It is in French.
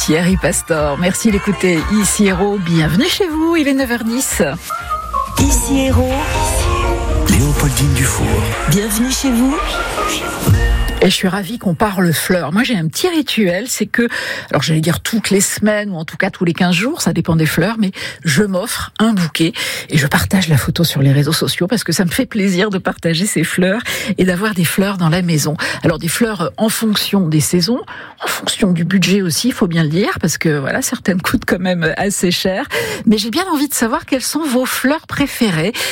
Thierry Pastor. Merci d'écouter Ici Héros. Bienvenue chez vous, il est 9h10. Ici Héros. Léopoldine Dufour. Bienvenue chez vous. Et je suis ravie qu'on parle fleurs. Moi, j'ai un petit rituel, c'est que, alors j'allais dire toutes les semaines, ou en tout cas tous les 15 jours, ça dépend des fleurs, mais je m'offre un bouquet et je partage la photo sur les réseaux sociaux parce que ça me fait plaisir de partager ces fleurs et d'avoir des fleurs dans la maison. Alors des fleurs en fonction des saisons, en fonction du budget aussi, il faut bien le dire, parce que voilà, certaines coûtent quand même assez cher. Mais j'ai bien envie de savoir quelles sont vos fleurs préférées.